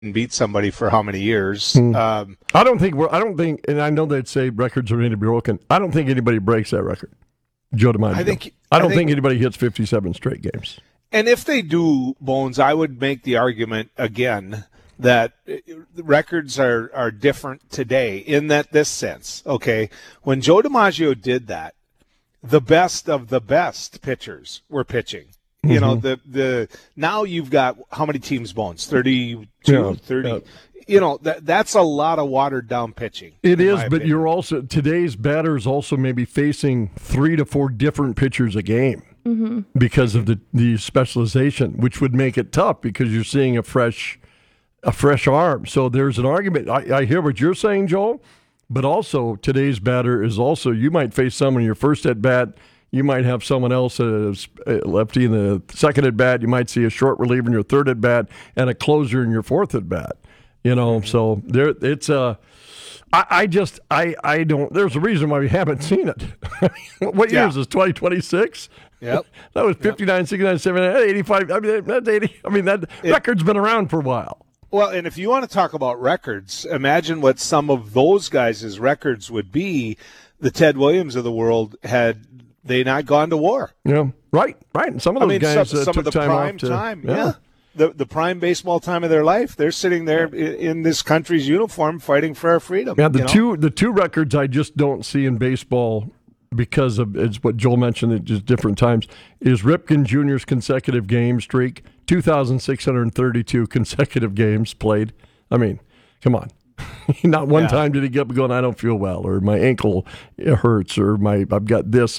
beat somebody for how many years. I don't think, and I know they'd say records are going to be broken. I don't think anybody breaks that record. Joe DiMaggio. I don't think anybody hits 57 straight games. And if they do, Bones, I would make the argument again that records are different today in this sense. Okay, when Joe DiMaggio did that, the best of the best pitchers were pitching. You know, the now you've got how many teams, Bones? 32, 30. Yeah. You know, that's a lot of watered down pitching. It is, but you're also today's batters also maybe facing 3 to 4 different pitchers a game because of the specialization, which would make it tough because you're seeing a fresh arm. So there's an argument. I hear what you're saying, Joel, but also today's batter is also you might face someone in your first at bat. You might have someone else, a lefty in the second at bat. You might see a short reliever in your third at bat and a closer in your fourth at bat. You know, so there it's I don't. There's a reason why we haven't seen it. What year is this? 2026. Yep. That was 59, 69, 79, 85. I mean, that's 80. I mean, that record's been around for a while. Well, and if you want to talk about records, imagine what some of those guys' records would be. The Ted Williams of the world had they not gone to war. Yeah, right. And some of those guys some took of the time prime off to, time. Yeah. The prime baseball time of their life. They're sitting there in this country's uniform fighting for our freedom. Yeah, the two records I just don't see in baseball because of it's what Joel mentioned at just different times is Ripken Jr.'s consecutive game streak, 2,632 consecutive games played. I mean, come on. Not one time did he get up going, I don't feel well, or my ankle hurts, or I've got this.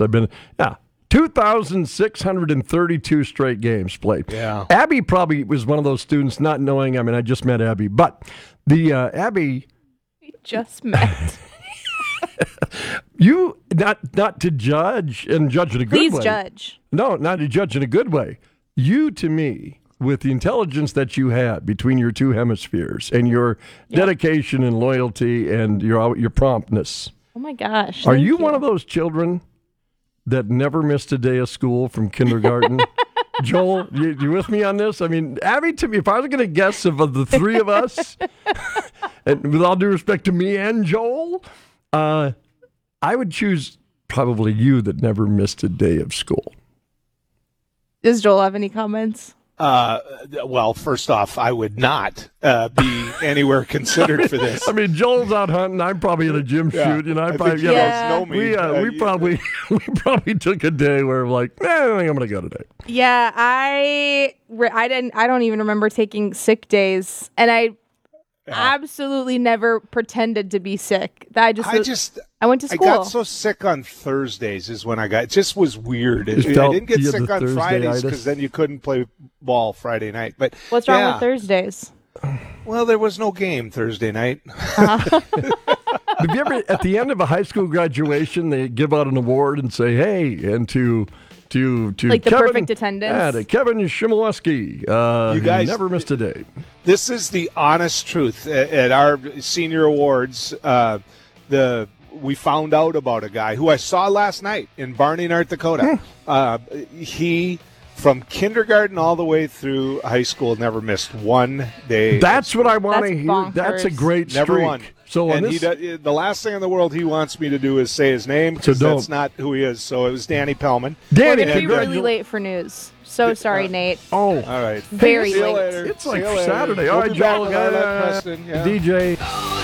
2,632 straight games played. Yeah. Abby probably was one of those students not knowing. I mean, I just met Abby, but the Abby. We just met. You not to judge and judge in a good way. Please judge. No, not to judge in a good way. You, to me, with the intelligence that you had between your two hemispheres and your dedication and loyalty and your promptness. Oh my gosh! Are you one of those children that never missed a day of school from kindergarten? Joel, you with me on this? I mean, Abby, to me, if I was going to guess of the three of us, and with all due respect to me and Joel, I would choose probably you that never missed a day of school. Does Joel have any comments? Well, first off, I would not be anywhere considered for this. I mean, Joel's out hunting. I'm probably at a gym shoot. You know, we probably took a day where I think I'm going to go today. Yeah, I don't even remember taking sick days, and I absolutely never pretended to be sick. I went to school. I got so sick on Thursdays is when it just was weird. I didn't get sick on Fridays because then you couldn't play ball Friday night. But what's wrong with Thursdays? Well, there was no game Thursday night. Have you ever, at the end of a high school graduation, they give out an award and say, "Hey," and to like the Kevin, perfect attendance. Yeah, to Kevin Shimoleski. You guys never missed a day. This is the honest truth. At our senior awards, we found out about a guy who I saw last night in Barney, North Dakota. He, from kindergarten all the way through high school, never missed one day. That's what I want to hear. Bonkers. That's a great streak. Never won. So and the last thing in the world he wants me to do is say his name because that's not who he is. So it was Danny Pellman. Danny, we're going to be really late for news. So sorry, Nate. Oh, all right. Very late. Later. It's like Saturday. All right, Joel. DJ.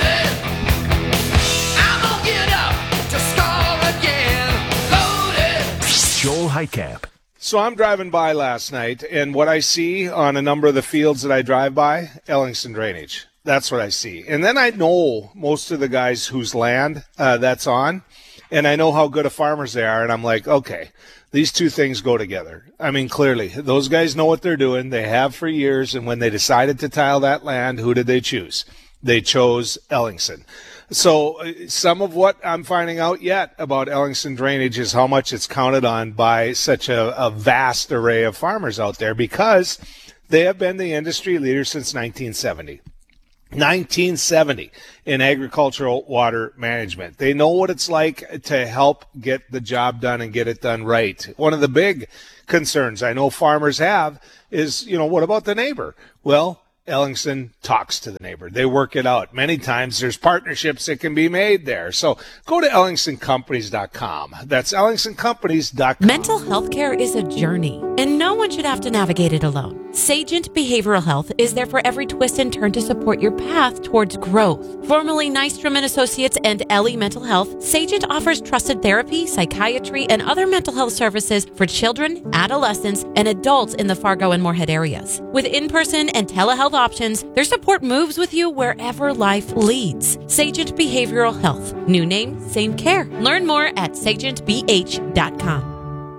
Joel Heitkamp. So I'm driving by last night, and what I see on a number of the fields that I drive by, Ellingston Drainage. That's what I see. And then I know most of the guys whose land that's on, and I know how good of farmers they are, and I'm like, okay, these two things go together. I mean, clearly, those guys know what they're doing. They have for years, and when they decided to tile that land, who did they choose? They chose Ellingston. So some of what I'm finding out yet about Ellingston Drainage is how much it's counted on by such a vast array of farmers out there because they have been the industry leader since 1970. 1970 in agricultural water management. They know what it's like to help get the job done and get it done right. One of the big concerns I know farmers have is, what about the neighbor? Well, Ellingston talks to the neighbor. They work it out. Many times there's partnerships that can be made there. So go to EllingstonCompanies.com. That's EllingstonCompanies.com. Mental health care is a journey, and no one should have to navigate it alone. Sagent Behavioral Health is there for every twist and turn to support your path towards growth. Formerly Nystrom and Associates and Ellie Mental Health, Sagent offers trusted therapy, psychiatry, and other mental health services for children, adolescents, and adults in the Fargo and Moorhead areas. With in-person and telehealth options, their support moves with you wherever life leads. Sagent Behavioral Health. New name, same care. Learn more at sagentbh.com.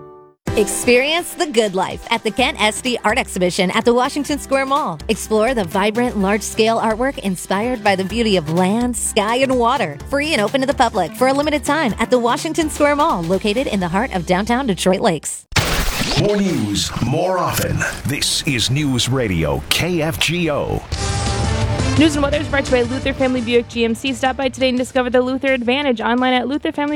Experience the good life at the Kent Esty Art Exhibition at the Washington Square Mall. Explore the vibrant, large-scale artwork inspired by the beauty of land, sky, and water. Free and open to the public for a limited time at the Washington Square Mall, located in the heart of downtown Detroit Lakes. More news, more often. This is News Radio KFGO. News and weather is brought to you by Luther Family Buick GMC. Stop by today and discover the Luther Advantage online at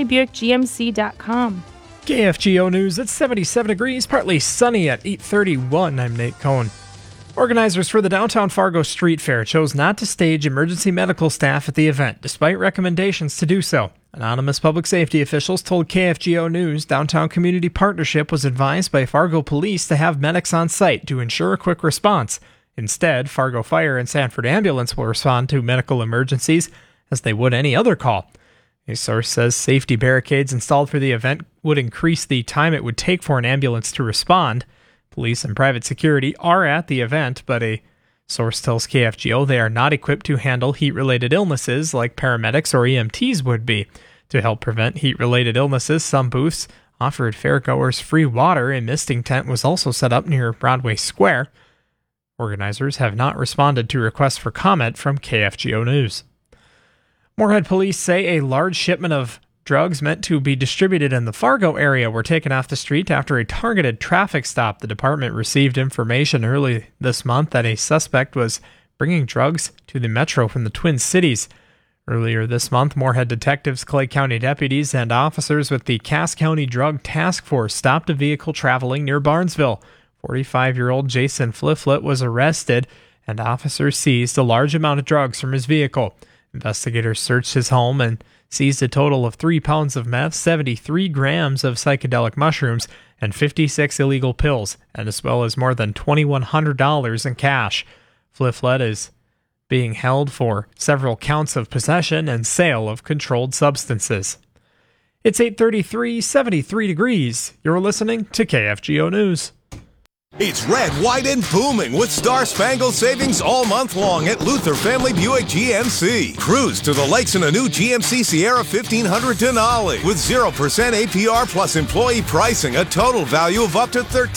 lutherfamilybuickgmc.com. KFGO News, it's 77 degrees, partly sunny at 8:31. I'm Nate Cohn. Organizers for the Downtown Fargo Street Fair chose not to stage emergency medical staff at the event, despite recommendations to do so. Anonymous public safety officials told KFGO News Downtown Community Partnership was advised by Fargo Police to have medics on site to ensure a quick response. Instead, Fargo Fire and Sanford Ambulance will respond to medical emergencies as they would any other call. A source says safety barricades installed for the event would increase the time it would take for an ambulance to respond. Police and private security are at the event, but a source tells KFGO they are not equipped to handle heat-related illnesses like paramedics or EMTs would be. To help prevent heat-related illnesses, some booths offered fairgoers free water. A misting tent was also set up near Broadway Square. Organizers have not responded to requests for comment from KFGO News. Moorhead police say a large shipment of drugs meant to be distributed in the Fargo area were taken off the street after a targeted traffic stop. The department received information early this month that a suspect was bringing drugs to the metro from the Twin Cities. Earlier this month, Moorhead detectives, Clay County deputies, and officers with the Cass County Drug Task Force stopped a vehicle traveling near Barnesville. 45-year-old Jason Flifflet was arrested, and officers seized a large amount of drugs from his vehicle. Investigators searched his home and seized a total of 3 pounds of meth, 73 grams of psychedelic mushrooms, and 56 illegal pills, and as well as more than $2,100 in cash. Flifflet is being held for several counts of possession and sale of controlled substances. It's 8:33, 73 degrees. You're listening to KFGO News. It's red, white, and booming with star-spangled savings all month long at Luther Family Buick GMC. Cruise to the lakes in a new GMC Sierra 1500 Denali with 0% APR plus employee pricing, a total value of up to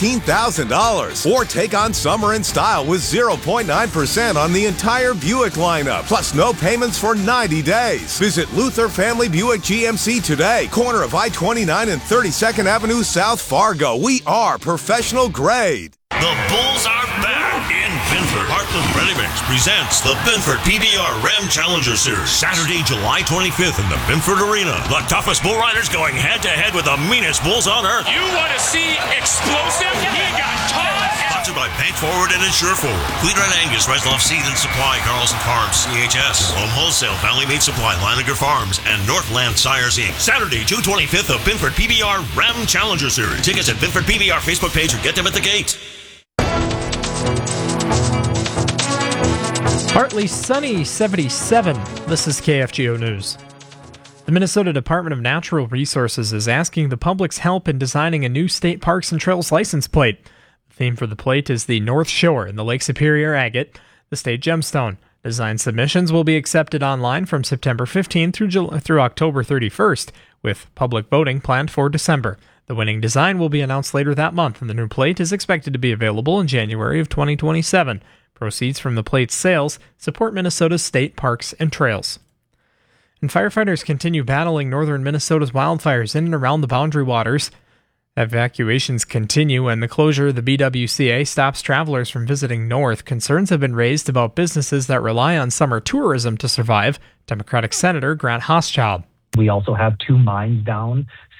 $13,000. Or take on summer in style with 0.9% on the entire Buick lineup, plus no payments for 90 days. Visit Luther Family Buick GMC today, corner of I-29 and 32nd Avenue South Fargo. We are professional grade. The Bulls are back in Binford. Heartland Ready Mix presents the Binford PBR Ram Challenger Series. Saturday, July 25th in the Binford Arena. The toughest bull riders going head-to-head with the meanest bulls on earth. You want to see explosive? He got tough. Sponsored by Bank Forward and Insure Forward. Cleaner and Angus, Resloff Seed and Supply, Carlson Farms, CHS. Home Wholesale, Valley Meat Supply, Leininger Farms, and Northland Sires Inc. Saturday, June 25th, the Binford PBR Ram Challenger Series. Tickets at Binford PBR Facebook page or get them at the gate. Partly sunny, 77. This is KFGO News. The Minnesota Department of Natural Resources is asking the public's help in designing a new state parks and trails license plate. The theme for the plate is the North Shore in the Lake Superior agate, the state gemstone. Design submissions will be accepted online from September 15 through October 31st, with public voting planned for December. The winning design will be announced later that month, and the new plate is expected to be available in January of 2027. Proceeds from the plate's sales support Minnesota's state parks and trails. And firefighters continue battling northern Minnesota's wildfires in and around the Boundary Waters. Evacuations continue, and the closure of the BWCA stops travelers from visiting north. Concerns have been raised about businesses that rely on summer tourism to survive. Democratic Senator Grant Hochschild. We also have 2 mines down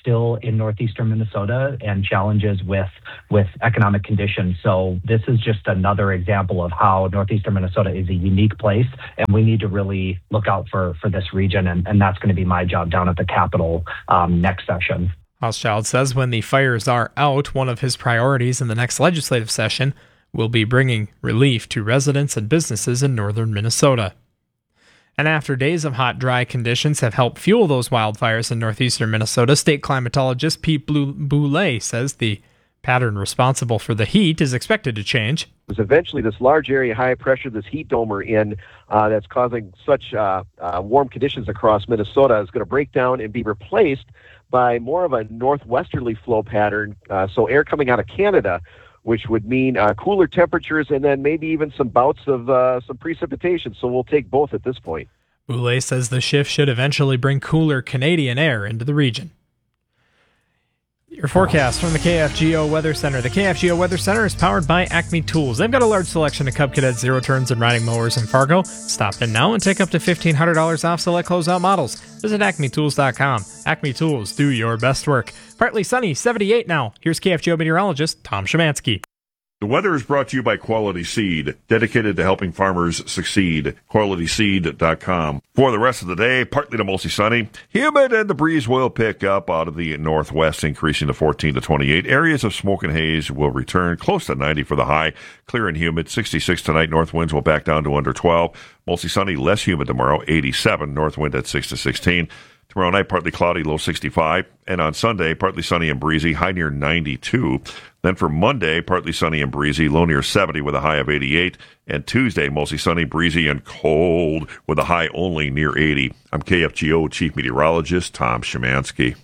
still in northeastern Minnesota and challenges with economic conditions. So this is just another example of how northeastern Minnesota is a unique place, and we need to really look out for this region, and that's going to be my job down at the Capitol next session. Hochschild says when the fires are out, one of his priorities in the next legislative session will be bringing relief to residents and businesses in northern Minnesota. And after days of hot, dry conditions have helped fuel those wildfires in northeastern Minnesota, state climatologist Pete Boulay says the pattern responsible for the heat is expected to change. Eventually, this large area high pressure, this heat dome we're in, that's causing such warm conditions across Minnesota is going to break down and be replaced by more of a northwesterly flow pattern. So air coming out of Canada, which would mean cooler temperatures and then maybe even some bouts of some precipitation. So we'll take both at this point. Boulay says the shift should eventually bring cooler Canadian air into the region. Your forecast from the KFGO Weather Center. The KFGO Weather Center is powered by Acme Tools. They've got a large selection of Cub Cadet zero-turns and riding mowers in Fargo. Stop in now and take up to $1,500 off select closeout models. Visit acmetools.com. Acme Tools, do your best work. Partly sunny, 78 now. Here's KFGO meteorologist Tom Szymanski. The weather is brought to you by Quality Seed, dedicated to helping farmers succeed. QualitySeed.com. For the rest of the day, partly to mostly sunny, humid, and the breeze will pick up out of the northwest, increasing to 14 to 28. Areas of smoke and haze will return close to 90 for the high. Clear and humid, 66 tonight. North winds will back down to under 12. Mostly sunny, less humid tomorrow, 87. North wind at 6 to 16. Tomorrow night, partly cloudy, low 65. And on Sunday, partly sunny and breezy, high near 92. Then for Monday, partly sunny and breezy, low near 70 with a high of 88. And Tuesday, mostly sunny, breezy, and cold with a high only near 80. I'm KFGO Chief Meteorologist Tom Szymanski.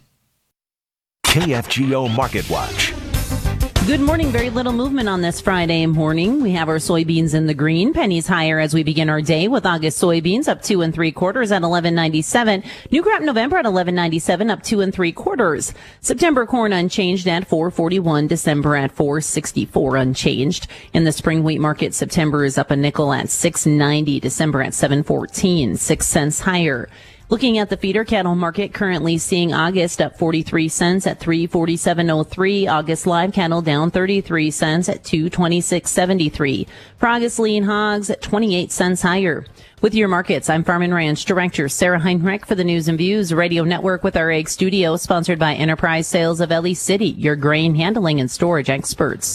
KFGO Market Watch. Good morning. Very little movement on this Friday morning. We have our soybeans in the green. Pennies higher as we begin our day with August soybeans up 2 3/4 at 11.97. New crop November at 11.97, up 2 3/4. September corn unchanged at 4.41. December at 4.64 unchanged. In the spring wheat market, September is up a nickel at 6.90. December at 7.14, 6 cents higher. Looking at the feeder cattle market, currently seeing August up 43 cents at 347.03. August live cattle down 33 cents at 226.73. For August lean hogs at 28 cents higher. With your markets, I'm Farm and Ranch Director Sarah Heinrich for the News and Views Radio Network with our Egg Studio, sponsored by Enterprise Sales of Ellie City, your grain handling and storage experts.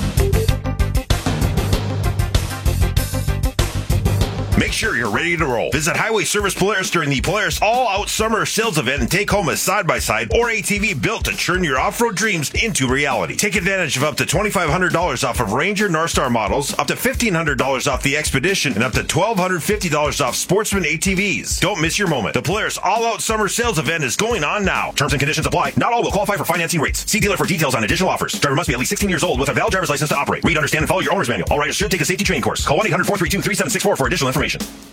Make sure you're ready to roll. Visit Highway Service Polaris during the Polaris All-Out Summer Sales Event and take home a side-by-side or ATV built to turn your off-road dreams into reality. Take advantage of up to $2,500 off of Ranger Northstar models, up to $1,500 off the Expedition, and up to $1,250 off Sportsman ATVs. Don't miss your moment. The Polaris All-Out Summer Sales Event is going on now. Terms and conditions apply. Not all will qualify for financing rates. See dealer for details on additional offers. Driver must be at least 16 years old with a valid driver's license to operate. Read, understand, and follow your owner's manual. All riders should take a safety training course. Call 1-800-432-3764 for additional information.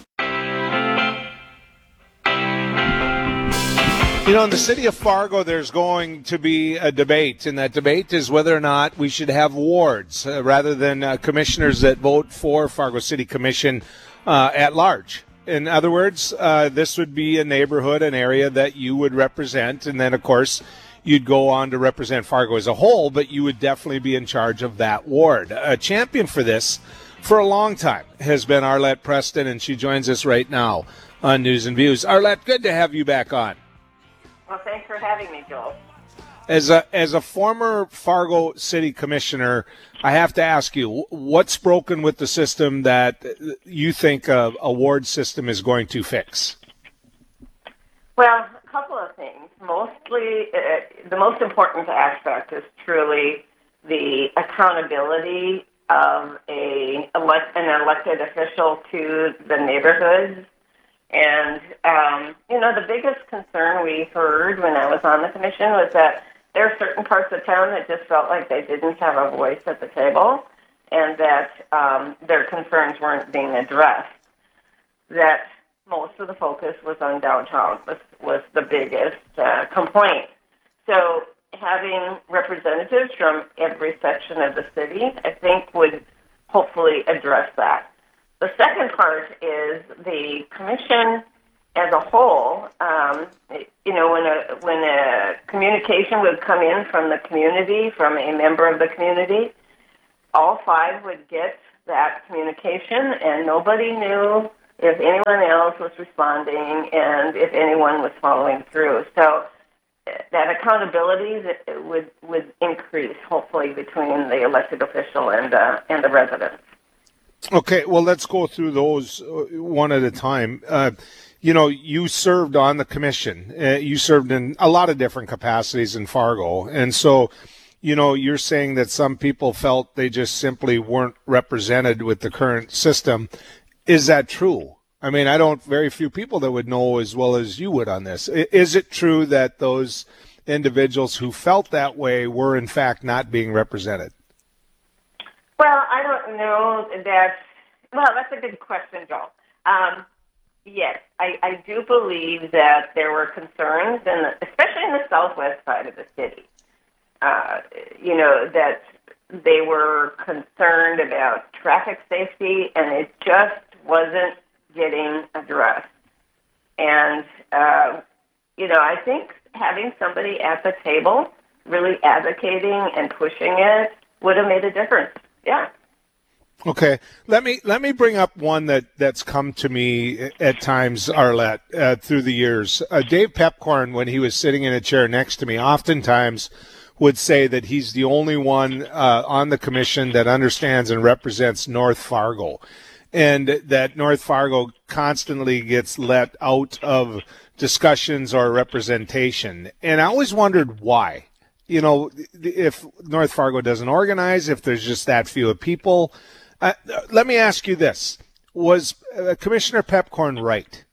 You know, in the city of Fargo, there's going to be a debate, and that debate is whether or not we should have wards rather than commissioners that vote for Fargo City Commission at large. In other words, this would be a neighborhood, an area that you would represent, and then, of course, you'd go on to represent Fargo as a whole, but you would definitely be in charge of that ward. A champion for this for a long time has been Arlette Preston, and she joins us right now on News and Views. Arlette, good to have you back on. Well, thanks for having me, Joel. As a former Fargo City Commissioner, I have to ask you, what's broken with the system that you think a ward system is going to fix? Well, a couple of things. Mostly, the most important aspect is truly the accountability of an elected official to the neighborhoods. And, the biggest concern we heard when I was on the commission was that there are certain parts of town that just felt like they didn't have a voice at the table and that their concerns weren't being addressed. That most of the focus was on downtown was the biggest complaint. So having representatives from every section of the city, I think, would hopefully address that. The second part is the commission as a whole, when a communication would come in from the community, from a member of the community, all five would get that communication, and nobody knew if anyone else was responding and if anyone was following through. So that accountability would increase, hopefully, between the elected official and the residents. Okay, well, let's go through those one at a time. You served on the commission. You served in a lot of different capacities in Fargo. And so, you're saying that some people felt they just simply weren't represented with the current system. Is that true? I mean, very few people that would know as well as you would on this. Is it true that those individuals who felt that way were in fact not being represented? Well, I don't know that. Well, that's a good question, Joel. Yes, I do believe that there were concerns, especially in the southwest side of the city, that they were concerned about traffic safety, and it just wasn't getting addressed. And, I think having somebody at the table really advocating and pushing it would have made a difference. Yeah. Okay. Let me bring up one that's come to me at times, Arlette, through the years. Dave Pepcorn, when he was sitting in a chair next to me, oftentimes would say that he's the only one on the commission that understands and represents North Fargo, and that North Fargo constantly gets let out of discussions or representation. And I always wondered why. If North Fargo doesn't organize, if there's just that few of people. Let me ask you this. Was Commissioner Pepcorn right?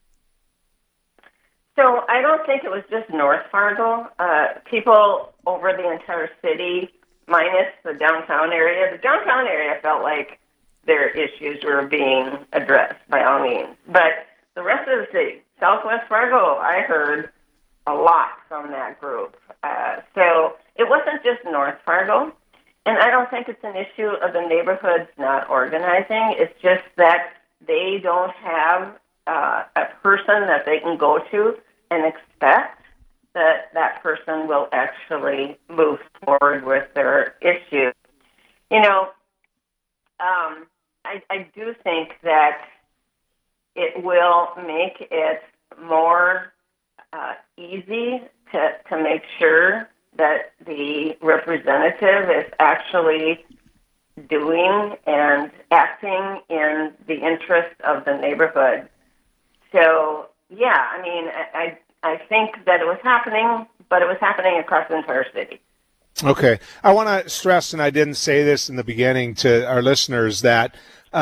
So I don't think it was just North Fargo. People over the entire city, minus the downtown area. The downtown area felt like their issues were being addressed by all means. But the rest of the city, Southwest Fargo, I heard a lot from that group. So it wasn't just North Fargo. And I don't think it's an issue of the neighborhoods not organizing. It's just that they don't have a person that they can go to and expect that that person will actually move forward with their issue. I do think that it will make it more easy to make sure that the representative is actually doing and acting in the interest of the neighborhood. So, yeah, I mean, I think that it was happening, but it was happening across the entire city. Okay. I want to stress, and I didn't say this in the beginning to our listeners, that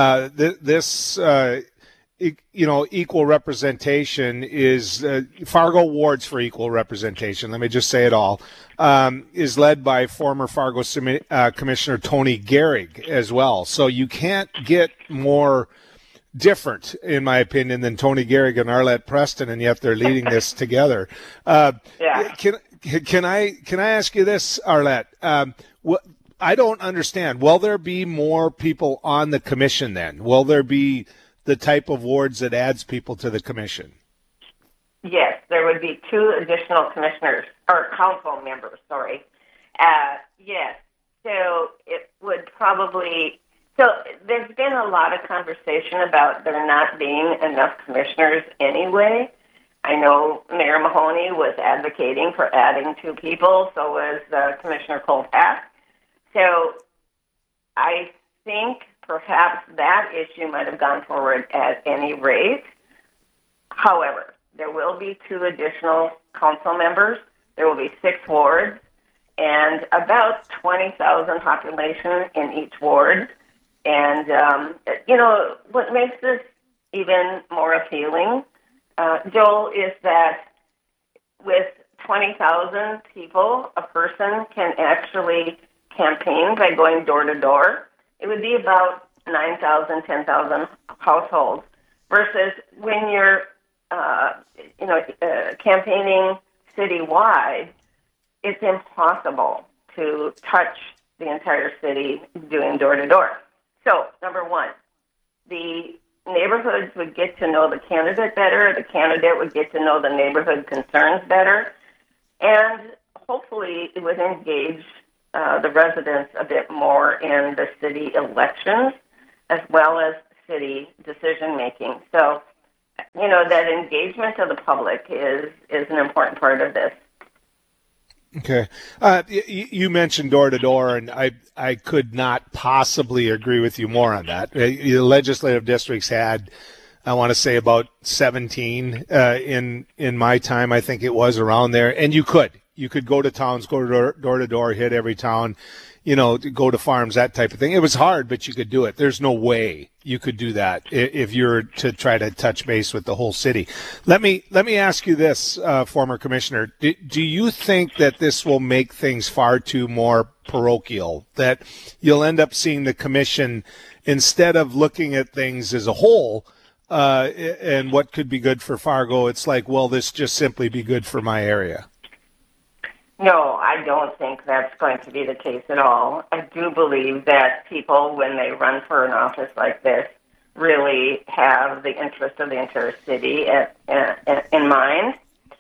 equal representation is Fargo Wards for Equal Representation. Let me just say it all. Is led by former Fargo Commissioner Tony Gehrig as well. So you can't get more different, in my opinion, than Tony Gehrig and Arlette Preston, and yet they're leading this together. Yeah. Can I ask you this, Arlette? I don't understand. Will there be more people on the commission then? Will there be the type of wards that adds people to the commission? Yes, there would be 2 additional commissioners, or council members, sorry. Yes, so it would probably, so there's been a lot of conversation about there not being enough commissioners anyway. I know Mayor Mahoney was advocating for adding 2 people, so was Commissioner Colpack. So I think perhaps that issue might have gone forward at any rate. However, there will be 2 additional council members. There will be 6 wards and about 20,000 population in each ward. And, what makes this even more appealing, Joel, is that with 20,000 people, a person can actually campaign by going door to door. It would be about 9,000, 10,000 households versus when you're, campaigning citywide, it's impossible to touch the entire city doing door to door. So, number one, the neighborhoods would get to know the candidate better, the candidate would get to know the neighborhood concerns better, and hopefully it would engage the residents a bit more in the city elections as well as city decision-making. So, that engagement of the public is an important part of this. Okay. You mentioned door-to-door, and I could not possibly agree with you more on that. The legislative districts had, I want to say, about 17 in my time. I think it was around there. And you could go to towns, go door-to-door, hit every town, go to farms, that type of thing. It was hard, but you could do it. There's no way you could do that if you're to try to touch base with the whole city. Let me ask you this, former commissioner. Do you think that this will make things far too more parochial, that you'll end up seeing the commission, instead of looking at things as a whole and what could be good for Fargo, it's like, well, this just simply be good for my area? No, I don't think that's going to be the case at all. I do believe that people, when they run for an office like this, really have the interest of the entire city in mind.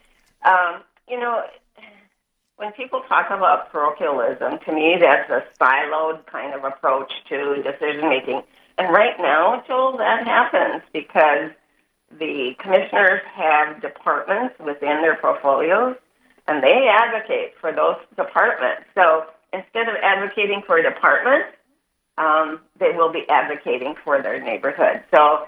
When people talk about parochialism, to me, that's a siloed kind of approach to decision-making. And right now, Joel, that happens because the commissioners have departments within their portfolios, and they advocate for those departments. So instead of advocating for a department, they will be advocating for their neighborhood. So,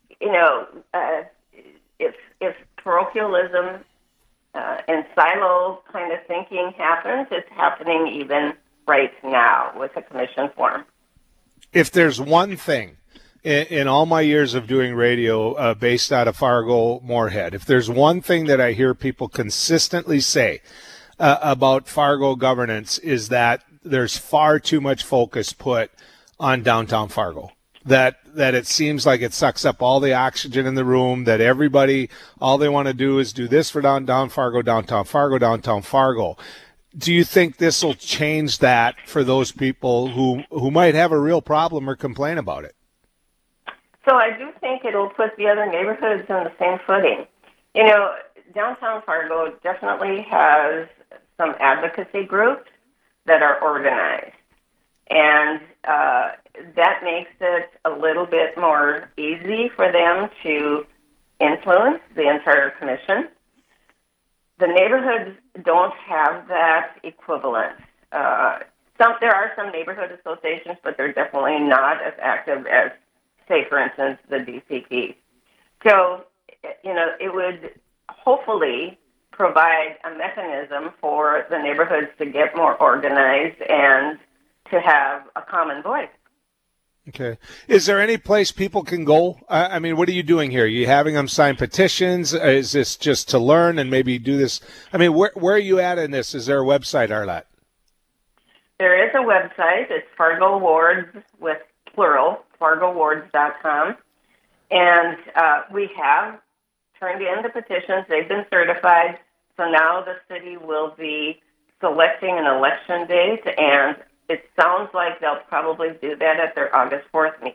if parochialism and silo kind of thinking happens, it's happening even right now with the commission form. If there's one thing in all my years of doing radio based out of Fargo, Moorhead, if there's one thing that I hear people consistently say about Fargo governance, is that there's far too much focus put on downtown Fargo. That it seems like it sucks up all the oxygen in the room, that everybody, all they want to do is do this for downtown Fargo, downtown Fargo, downtown Fargo. Do you think this will change that for those people who might have a real problem or complain about it? So I do think it'll put the other neighborhoods on the same footing. Downtown Fargo definitely has some advocacy groups that are organized. And that makes it a little bit more easy for them to influence the entire commission. The neighborhoods don't have that equivalent. There are some neighborhood associations, but they're definitely not as active as, say, for instance, the DCP. So, it would hopefully provide a mechanism for the neighborhoods to get more organized and to have a common voice. Okay. Is there any place people can go? I mean, what are you doing here? Are you having them sign petitions? Is this just to learn and maybe do this? I mean, where are you at in this? Is there a website, Arlette? There is a website. It's Fargo Wards with plural, fargowards.com. And we have turned in the petitions. They've been certified. So now the city will be selecting an election date, and it sounds like they'll probably do that at their August 3rd,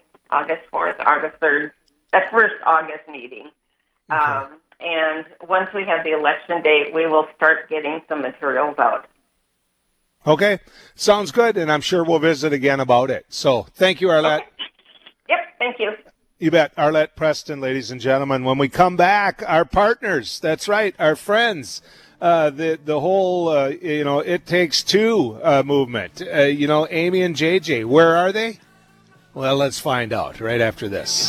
that first August meeting. Okay. And once we have the election date, we will start getting some materials out. Okay. Sounds good, and I'm sure we'll visit again about it. So thank you, Arlette. Okay. Yep, thank you. You bet. Arlette Preston, ladies and gentlemen. When we come back, our partners, that's right, our friends, the whole, It Takes Two movement. Amy and JJ, where are they? Well, let's find out right after this.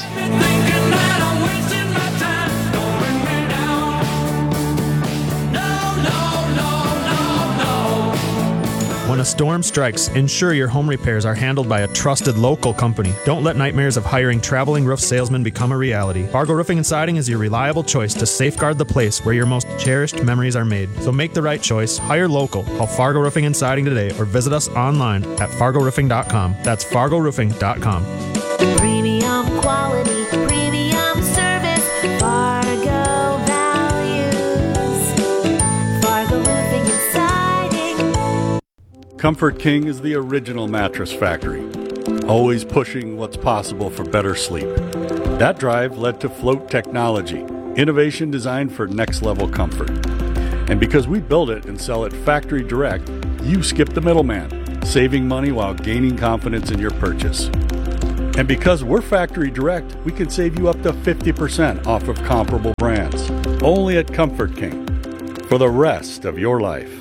When a storm strikes, ensure your home repairs are handled by a trusted local company. Don't let nightmares of hiring traveling roof salesmen become a reality. Fargo Roofing and Siding is your reliable choice to safeguard the place where your most cherished memories are made. So make the right choice. Hire local. Call Fargo Roofing and Siding today or visit us online at fargoroofing.com. That's fargoroofing.com. Premium quality, premium service, Fargo values. Fargo Roofing and Siding. Comfort King is the original mattress factory, always pushing what's possible for better sleep. That drive led to Float Technology, innovation designed for next-level comfort. And because we build it and sell it factory direct, you skip the middleman, saving money while gaining confidence in your purchase. And because we're factory direct, we can save you up to 50% off of comparable brands. Only at Comfort King. For the rest of your life.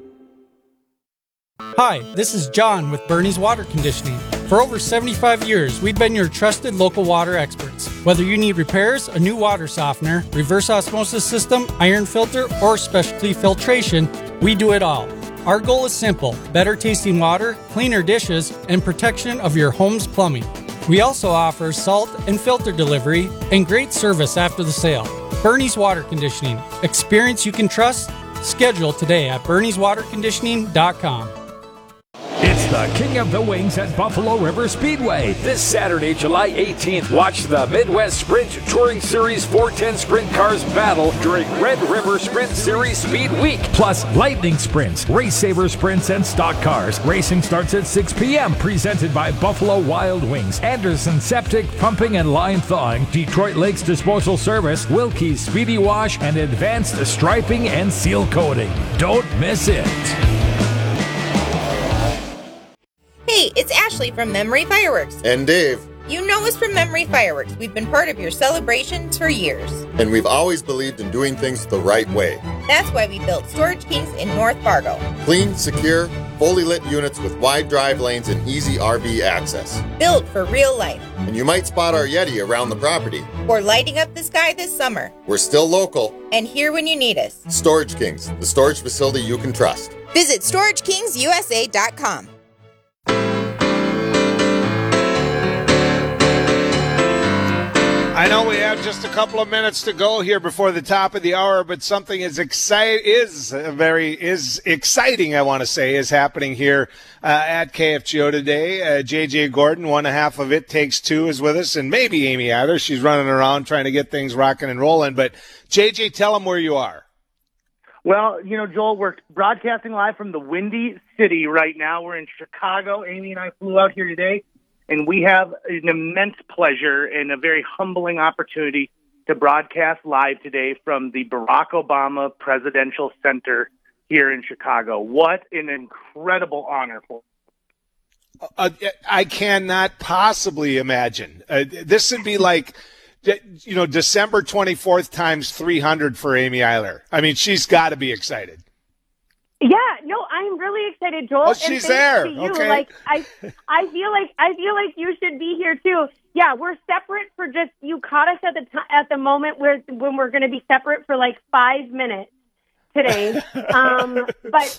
Hi, this is John with Bernie's Water Conditioning. For over 75 years, we've been your trusted local water experts. Whether you need repairs, a new water softener, reverse osmosis system, iron filter, or specialty filtration, we do it all. Our goal is simple: better tasting water, cleaner dishes, and protection of your home's plumbing. We also offer salt and filter delivery and great service after the sale. Bernie's Water Conditioning. Experience you can trust. Schedule today at bernieswaterconditioning.com. It's the King of the Wings at Buffalo River Speedway. This Saturday, July 18th, watch the Midwest Sprint Touring Series 410 Sprint Cars battle during Red River Sprint Series Speed Week. Plus, lightning sprints, race saver sprints, and stock cars. Racing starts at 6 p.m. Presented by Buffalo Wild Wings, Anderson Septic Pumping and Line Thawing, Detroit Lakes Disposal Service, Wilkie's Speedy Wash, and Advanced Striping and Seal Coating. Don't miss it. Hey, it's Ashley from Memory Fireworks. And Dave. You know us from Memory Fireworks. We've been part of your celebrations for years. And we've always believed in doing things the right way. That's why we built Storage Kings in North Fargo. Clean, secure, fully lit units with wide drive lanes and easy RV access. Built for real life. And you might spot our Yeti around the property. Or lighting up the sky this summer. We're still local. And here when you need us. Storage Kings, the storage facility you can trust. Visit StorageKingsUSA.com. I know we have just a couple of minutes to go here before the top of the hour, but something is exciting. I want to say, is happening here at KFGO today. JJ Gordon, one half of It Takes Two, is with us, and maybe Amy Adler. She's running around trying to get things rocking and rolling. But JJ, tell them where you are. Well, you know, Joel, we're broadcasting live from the Windy City right now. We're in Chicago. Amy and I flew out here today. And we have an immense pleasure and a very humbling opportunity to broadcast live today from the Barack Obama Presidential Center here in Chicago. What an incredible honor for I cannot possibly imagine. This would be like, you know, December 24th times 300 for Amy Eiler. I mean, she's got to be excited. Yeah, no, I'm really excited, Joel. Oh, she's there. Okay. Like, I feel like you should be here too. Yeah, we're separate for just, you caught us at the moment when we're going to be separate for like 5 minutes today. But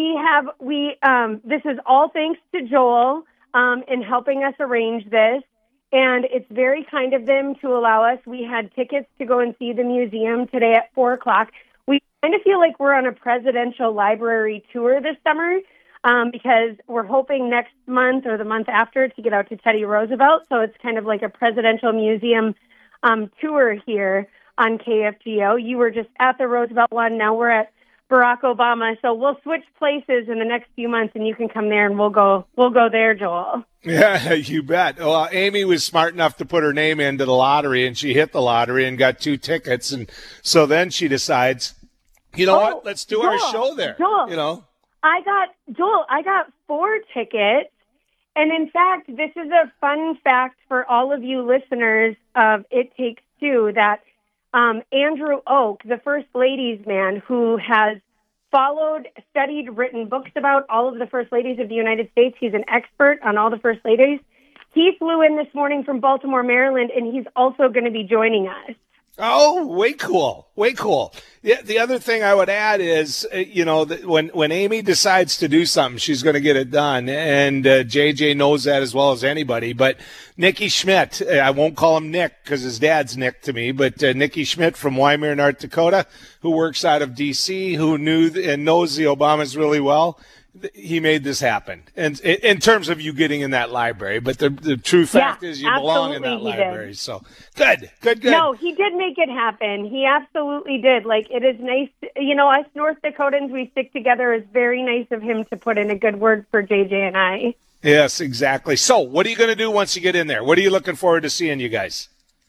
this is all thanks to Joel in helping us arrange this. And it's very kind of them to allow us. We had tickets to go and see the museum today at 4:00. We kind of feel like we're on a presidential library tour this summer because we're hoping next month or the month after to get out to Teddy Roosevelt. So it's kind of like a presidential museum tour here on KFGO. You were just at the Roosevelt one. Now we're at Barack Obama. So we'll switch places in the next few months, and you can come there, and we'll go there, Joel. Yeah, you bet. Well, Amy was smart enough to put her name into the lottery, and she hit the lottery and got 2 tickets. And so then she decides, you know what? Let's do our show there. Joel, you know, I got 4 tickets. And in fact, this is a fun fact for all of you listeners of It Takes Two, that Andrew Oak, the First Ladies man who has followed, studied, written books about all of the First Ladies of the United States. He's an expert on all the First Ladies. He flew in this morning from Baltimore, Maryland, and he's also going to be joining us. Oh, way cool. Way cool. Yeah, the other thing I would add is, you know, that when Amy decides to do something, she's going to get it done. And JJ knows that as well as anybody. But Nicky Schmidt, I won't call him Nick because his dad's Nick to me, but Nicky Schmidt from Wyoming, North Dakota, who works out of D.C., who knew and knows the Obamas really well, he made this happen. And in terms of you getting in that library, but the true fact is you belong in that library. Did. So good. No, he did make it happen. He absolutely did. Like, it is nice. You know, us North Dakotans, we stick together. It's very nice of him to put in a good word for JJ and I. Yes, exactly. So what are you going to do once you get in there? What are you looking forward to seeing, you guys?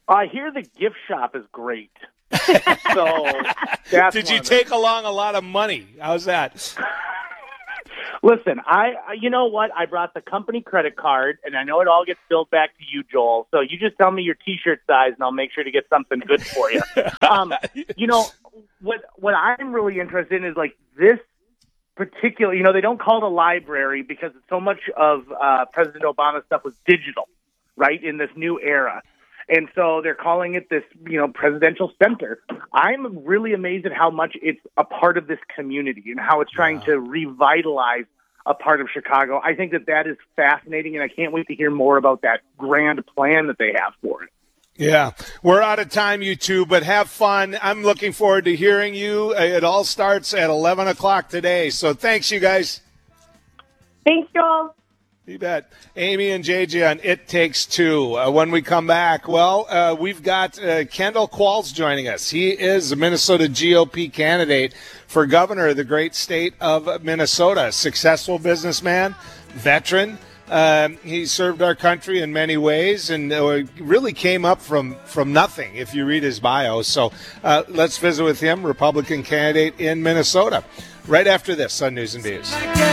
I hear the gift shop is great. So that's Did you take along a lot of money? How's that? Listen, you know what? I brought the company credit card, and I know it all gets billed back to you, Joel. So you just tell me your T-shirt size, and I'll make sure to get something good for you. You know, what I'm really interested in is like this particular. You know, they don't call it a library because so much of President Obama's stuff was digital, right? In this new era. And so they're calling it this, you know, presidential center. I'm really amazed at how much it's a part of this community and how it's trying to revitalize a part of Chicago. I think that is fascinating, and I can't wait to hear more about that grand plan that they have for it. Yeah, we're out of time, you two, but have fun. I'm looking forward to hearing you. It all starts at 11 o'clock today. So thanks, you guys. Thanks, Joel. You bet. Amy and JJ on It Takes Two. When we come back, we've got Kendall Qualls joining us. He is a Minnesota GOP candidate for governor of the great state of Minnesota. Successful businessman, veteran. He served our country in many ways and really came up from nothing, if you read his bio. So let's visit with him, Republican candidate in Minnesota, right after this on News and Views.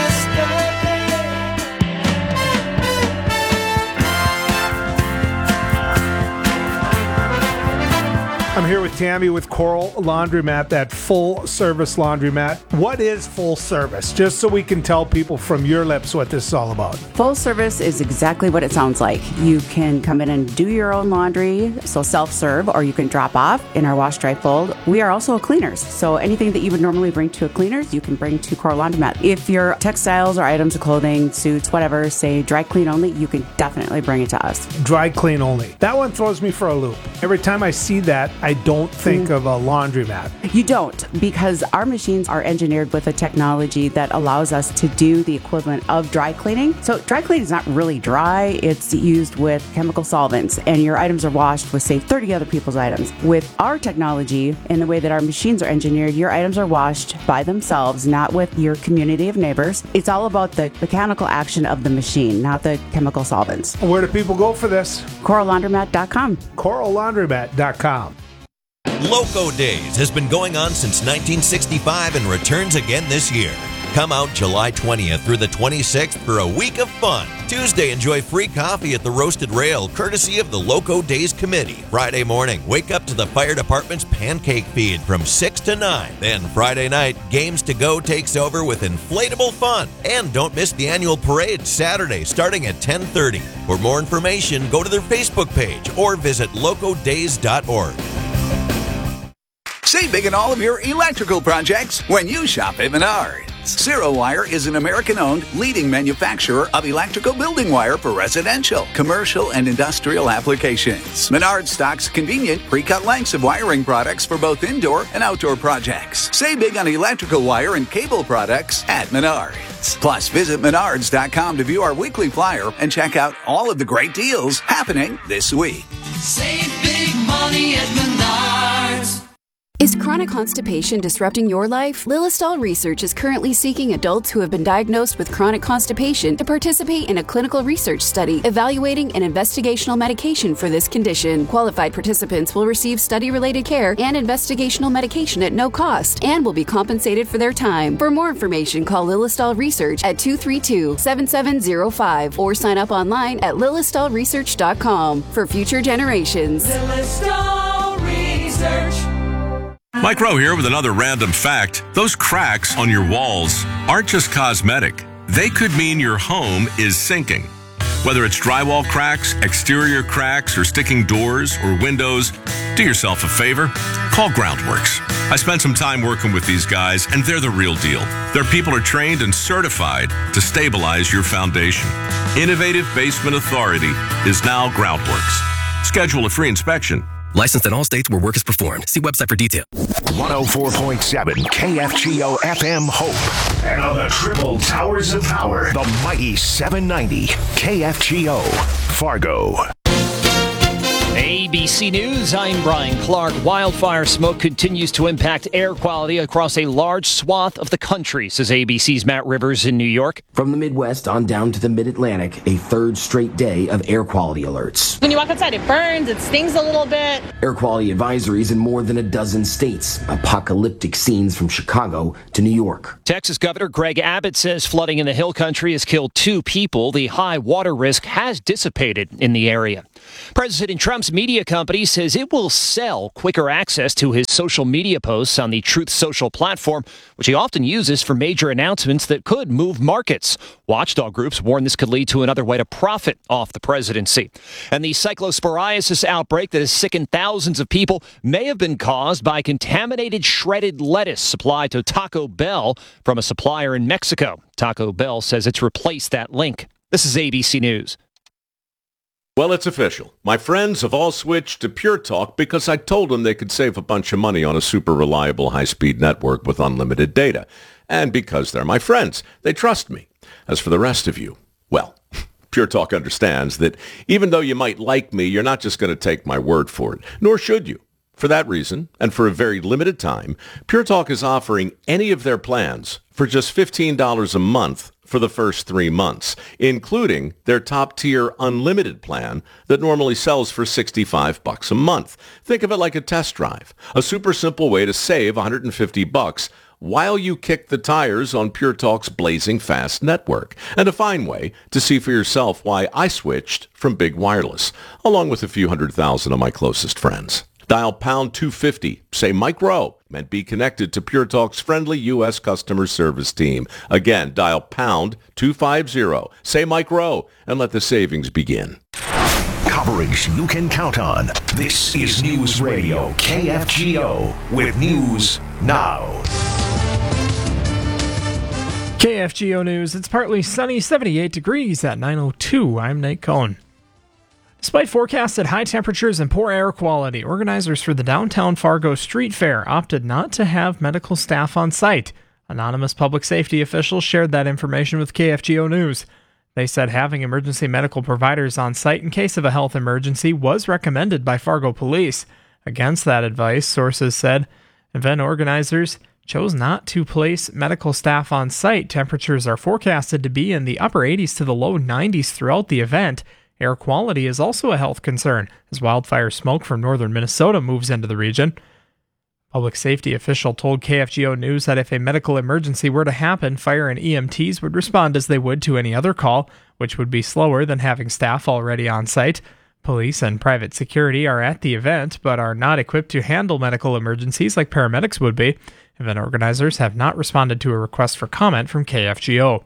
I'm here with Tammy with Coral Laundromat, that full-service laundromat. What is full service? Just so we can tell people from your lips what this is all about. Full service is exactly what it sounds like. You can come in and do your own laundry, so self-serve, or you can drop off in our wash-dry fold. We are also cleaners, so anything that you would normally bring to a cleaners, you can bring to Coral Laundromat. If your textiles or items of clothing, suits, whatever, say dry clean only, you can definitely bring it to us. Dry clean only. That one throws me for a loop. Every time I see that, I don't think of a laundromat. You don't, because our machines are engineered with a technology that allows us to do the equivalent of dry cleaning. So dry cleaning is not really dry. It's used with chemical solvents, and your items are washed with, say, 30 other people's items. With our technology and the way that our machines are engineered, your items are washed by themselves, not with your community of neighbors. It's all about the mechanical action of the machine, not the chemical solvents. Where do people go for this? CoralLaundromat.com. CoralLaundromat.com. Loco Days has been going on since 1965 and returns again this year. Come out July 20th through the 26th for a week of fun. Tuesday, enjoy free coffee at the Roasted Rail, courtesy of the Loco Days Committee. Friday morning, wake up to the fire department's pancake feed from 6 to 9. Then Friday night, Games to Go takes over with inflatable fun. And don't miss the annual parade Saturday, starting at 10:30. For more information, go to their Facebook page or visit locodays.org. Save big on all of your electrical projects when you shop at Menards. Zero Wire is an American-owned leading manufacturer of electrical building wire for residential, commercial, and industrial applications. Menards stocks convenient pre-cut lengths of wiring products for both indoor and outdoor projects. Save big on electrical wire and cable products at Menards. Plus, visit Menards.com to view our weekly flyer and check out all of the great deals happening this week. Save big money at Menards. Is chronic constipation disrupting your life? Lilistol Research is currently seeking adults who have been diagnosed with chronic constipation to participate in a clinical research study evaluating an investigational medication for this condition. Qualified participants will receive study-related care and investigational medication at no cost and will be compensated for their time. For more information, call Lilistol Research at 232-7705 or sign up online at lilistolresearch.com for future generations. Lilistol Research. Mike Rowe here with another random fact. Those cracks on your walls aren't just cosmetic. They could mean your home is sinking. Whether it's drywall cracks, exterior cracks, or sticking doors or windows, do yourself a favor. Call Groundworks. I spent some time working with these guys, and they're the real deal. Their people are trained and certified to stabilize your foundation. Innovative Basement Authority is now Groundworks. Schedule a free inspection. Licensed in all states where work is performed. See website for details. 104.7 KFGO FM Hope. And on the triple towers of power, the mighty 790 KFGO Fargo. AD ABC News, I'm Brian Clark. Wildfire smoke continues to impact air quality across a large swath of the country, says ABC's Matt Rivers in New York. From the Midwest on down to the Mid-Atlantic, a third straight day of air quality alerts. When you walk outside, it burns, it stings a little bit. Air quality advisories in more than a dozen states. Apocalyptic scenes from Chicago to New York. Texas Governor Greg Abbott says flooding in the Hill Country has killed 2 people. The high water risk has dissipated in the area. President Trump's media company says it will sell quicker access to his social media posts on the Truth Social platform, which he often uses for major announcements that could move markets. Watchdog groups warn this could lead to another way to profit off the presidency. And the cyclosporiasis outbreak that has sickened thousands of people may have been caused by contaminated shredded lettuce supplied to Taco Bell from a supplier in Mexico. Taco Bell says it's replaced that link. This is ABC News. Well, it's official. My friends have all switched to Pure Talk because I told them they could save a bunch of money on a super reliable high-speed network with unlimited data. And because they're my friends, they trust me. As for the rest of you, well, Pure Talk understands that even though you might like me, you're not just going to take my word for it, nor should you. For that reason, and for a very limited time, Pure Talk is offering any of their plans for just $15 a month for the first 3 months, including their top-tier unlimited plan that normally sells for $65 a month. Think of it like a test drive, a super simple way to save $150 while you kick the tires on Pure Talk's blazing fast network, and a fine way to see for yourself why I switched from Big Wireless, along with a few 100,000 of my closest friends. Dial pound 250, say Mike Rowe, and be connected to Pure Talk's friendly U.S. customer service team. Again, dial pound 250, say Mike Rowe, and let the savings begin. Coverage you can count on. This is News Radio KFGO with News Now. KFGO News. It's partly sunny, 78 degrees at 9:02. I'm Nate Cohn. Despite forecasted high temperatures and poor air quality, organizers for the downtown Fargo Street Fair opted not to have medical staff on site. Anonymous public safety officials shared that information with KFGO News. They said having emergency medical providers on site in case of a health emergency was recommended by Fargo Police. Against that advice, sources said event organizers chose not to place medical staff on site. Temperatures are forecasted to be in the upper 80s to the low 90s throughout the event. Air quality is also a health concern as wildfire smoke from northern Minnesota moves into the region. Public safety official told KFGO News that if a medical emergency were to happen, fire and EMTs would respond as they would to any other call, which would be slower than having staff already on site. Police and private security are at the event, but are not equipped to handle medical emergencies like paramedics would be. Event organizers have not responded to a request for comment from KFGO.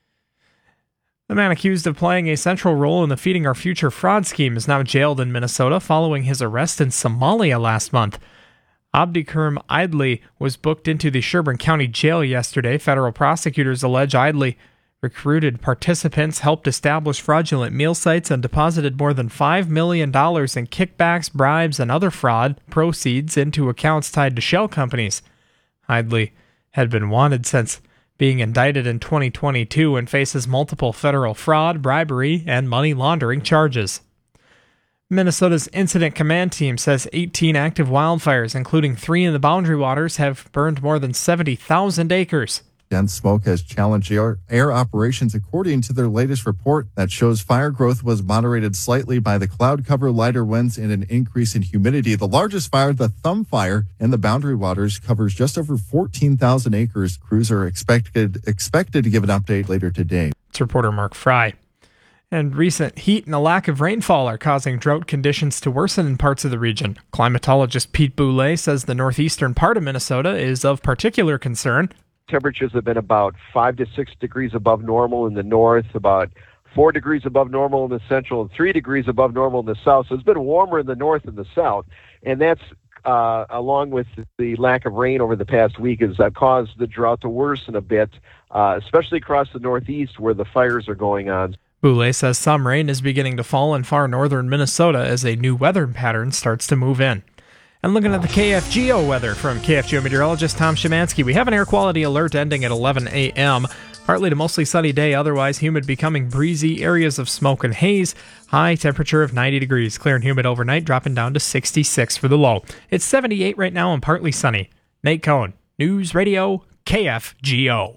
The man accused of playing a central role in the Feeding Our Future fraud scheme is now jailed in Minnesota following his arrest in Somalia last month. Abdikerm Idley was booked into the Sherburne County Jail yesterday. Federal prosecutors allege Idley recruited participants, helped establish fraudulent meal sites, and deposited more than $5 million in kickbacks, bribes, and other fraud proceeds into accounts tied to shell companies. Idley had been wanted since being indicted in 2022 and faces multiple federal fraud, bribery, and money laundering charges. Minnesota's Incident Command Team says 18 active wildfires, including 3 in the Boundary Waters, have burned more than 70,000 acres. Dense smoke has challenged air operations according to their latest report that shows fire growth was moderated slightly by the cloud cover, lighter winds, and an increase in humidity. The largest fire, the Thumb Fire in the Boundary Waters, covers just over 14,000 acres. Crews are expected to give an update later today. It's reporter Mark Fry. And recent heat and a lack of rainfall are causing drought conditions to worsen in parts of the region. Climatologist Pete Boulay says the northeastern part of Minnesota is of particular concern. Temperatures have been about 5 to 6 degrees above normal in the north, about 4 degrees above normal in the central, and 3 degrees above normal in the south. So it's been warmer in the north and the south. And that's, along with the lack of rain over the past week, has caused the drought to worsen a bit, especially across the northeast where the fires are going on. Boulay says some rain is beginning to fall in far northern Minnesota as a new weather pattern starts to move in. And looking at the KFGO weather from KFGO meteorologist Tom Szymanski, we have an air quality alert ending at 11 a.m. Partly to mostly sunny day, otherwise humid, becoming breezy, areas of smoke and haze. High temperature of 90 degrees. Clear and humid overnight, dropping down to 66 for the low. It's 78 right now and partly sunny. Nate Cohn, News Radio KFGO.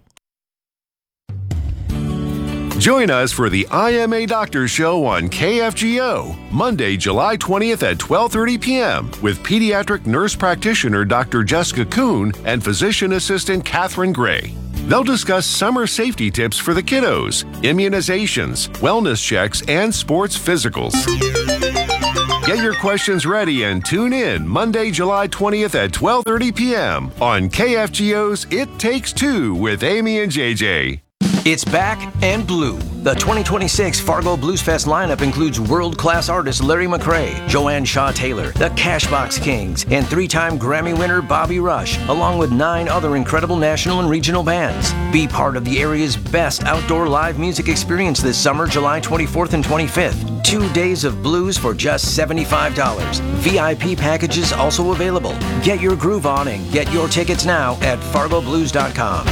Join us for the IMA Doctor Show on KFGO, Monday, July 20th at 12:30 p.m. with pediatric nurse practitioner Dr. Jessica Kuhn and physician assistant Catherine Gray. They'll discuss summer safety tips for the kiddos, immunizations, wellness checks, and sports physicals. Get your questions ready and tune in Monday, July 20th at 12:30 p.m. on KFGO's It Takes Two with Amy and JJ. It's back and blue. The 2026 Fargo Blues Fest lineup includes world-class artists Larry McCray, Joanne Shaw Taylor, the Cashbox Kings, and three-time Grammy winner Bobby Rush, along with 9 other incredible national and regional bands. Be part of the area's best outdoor live music experience this summer, July 24th and 25th. 2 days of blues for just $75. VIP packages also available. Get your groove on and get your tickets now at fargoblues.com.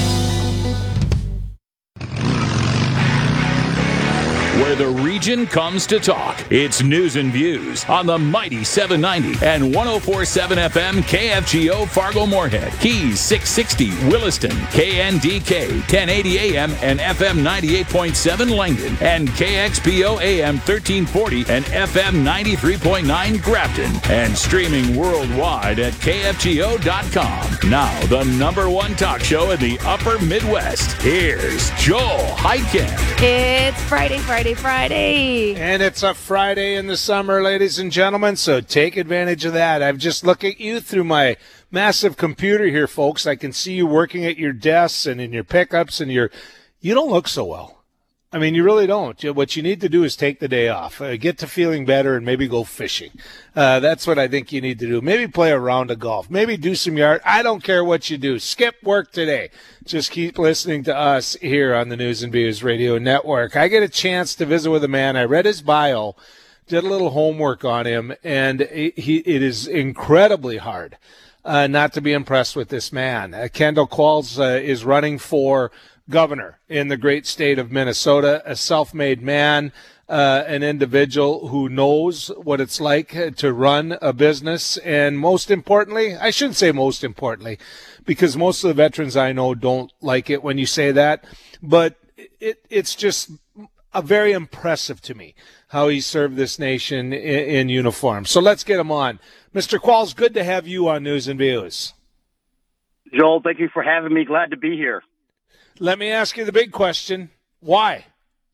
Where the region comes to talk. It's News and Views on the mighty 790 and 104.7 FM KFGO Fargo Moorhead, Keys 660 Williston, KNDK 1080 AM and FM 98.7 Langdon, and KXPO AM 1340 and FM 93.9 Grafton, and streaming worldwide at KFGO.com. Now, the #1 talk show in the upper Midwest. Here's Joel Heitkamp. It's Friday. And it's a Friday in the summer, ladies and gentlemen, so take advantage of that. I've just looked at you through my massive computer here, folks. I can see you working at your desks and in your pickups, and you don't look so well. I mean, you really don't. What you need to do is take the day off, get to feeling better, and maybe go fishing. That's what I think you need to do. Maybe play a round of golf. Maybe do some yard. I don't care what you do. Skip work today. Just keep listening to us here on the News and Views Radio Network. I get a chance to visit with a man. I read his bio, did a little homework on him, and it is incredibly hard not to be impressed with this man. Kendall Qualls is running for governor in the great state of Minnesota, a self-made man, an individual who knows what it's like to run a business. And most importantly, I shouldn't say most importantly, because most of the veterans I know don't like it when you say that, but it's just very impressive to me how he served this nation in uniform. So let's get him on. Mr. Qualls, good to have you on News and Views. Joel, thank you for having me. Glad to be here. Let me ask you the big question. Why?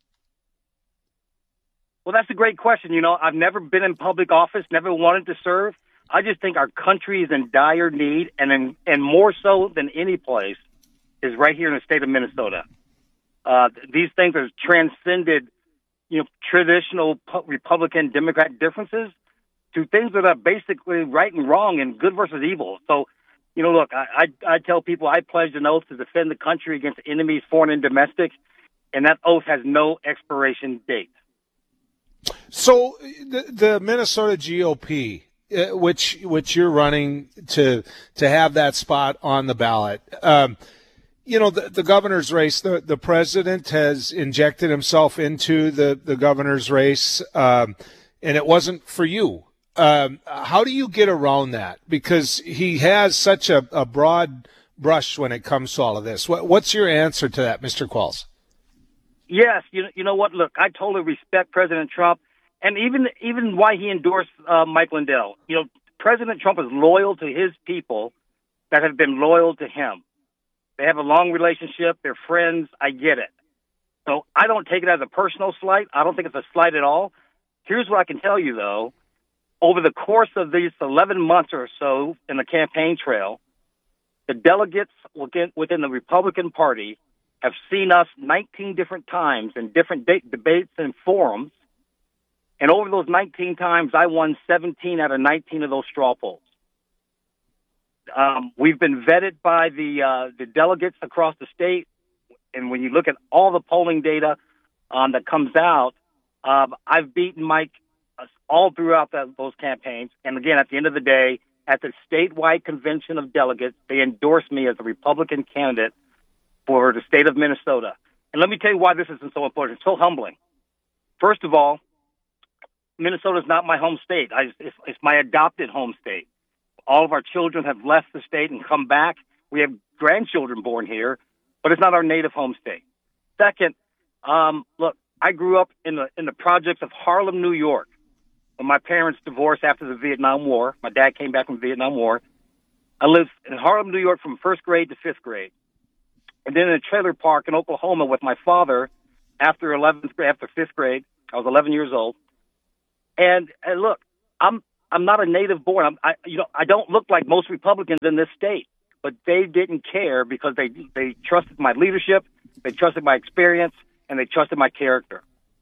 Well, that's a great question. You know, I've never been in public office, never wanted to serve. I just think our country is in dire need, and more so than any place is right here in the state of Minnesota. These things have transcended, traditional Republican Democrat differences to things that are basically right and wrong and good versus evil. So, look, I tell people I pledged an oath to defend the country against enemies, foreign and domestic, and that oath has no expiration date. So the Minnesota GOP, which you're running to have that spot on the ballot, the governor's race, the president has injected himself into the governor's race, and it wasn't for you. How do you get around that? Because he has such a broad brush when it comes to all of this. What's your answer to that, Mr. Qualls? Yes, you know what? Look, I totally respect President Trump, and even why he endorsed Mike Lindell. President Trump is loyal to his people that have been loyal to him. They have a long relationship. They're friends. I get it. So I don't take it as a personal slight. I don't think it's a slight at all. Here's what I can tell you, though. Over the course of these 11 months or so in the campaign trail, the delegates within the Republican Party have seen us 19 different times in different debates and forums. And over those 19 times, I won 17 out of 19 of those straw polls. We've been vetted by the delegates across the state. And when you look at all the polling data that comes out, I've beaten Mike all throughout those campaigns. And again, at the end of the day, at the statewide convention of delegates, they endorsed me as a Republican candidate for the state of Minnesota. And let me tell you why this is so important. It's so humbling. First of all, Minnesota is not my home state. It's my adopted home state. All of our children have left the state and come back. We have grandchildren born here, but it's not our native home state. Second, look, I grew up in the projects of Harlem, New York. When my parents divorced after the Vietnam War, my dad came back from the Vietnam War. I lived in Harlem, New York from first grade to fifth grade. And then in a trailer park in Oklahoma with my father after fifth grade. I was 11 years old. And look, I'm not a native born. I don't look like most Republicans in this state, but they didn't care because they trusted my leadership, they trusted my experience, and they trusted my character.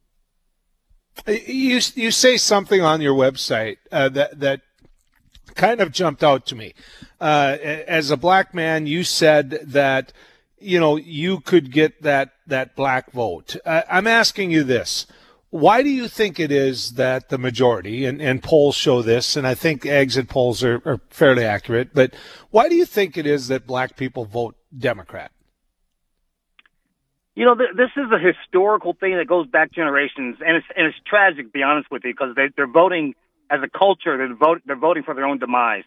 You say something on your website that kind of jumped out to me. As a black man, you said that you could get that black vote. I'm asking you this. Why do you think it is that the majority, and polls show this, and I think exit polls are fairly accurate, but why do you think it is that black people vote Democrat? This is a historical thing that goes back generations, and it's tragic, to be honest with you, because they're voting as a culture. They're voting for their own demise.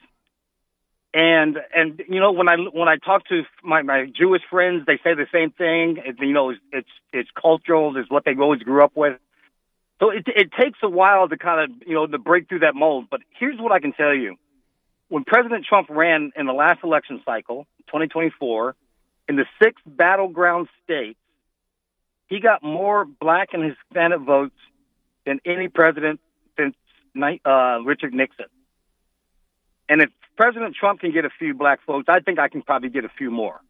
And when I talk to my Jewish friends, they say the same thing. It's cultural. It's what they always grew up with. So it takes a while to kind of to break through that mold. But here's what I can tell you: when President Trump ran in the last election cycle, 2024, in the 6 battleground states, he got more black and Hispanic votes than any president since Richard Nixon. And if President Trump can get a few black votes, I think I can probably get a few more.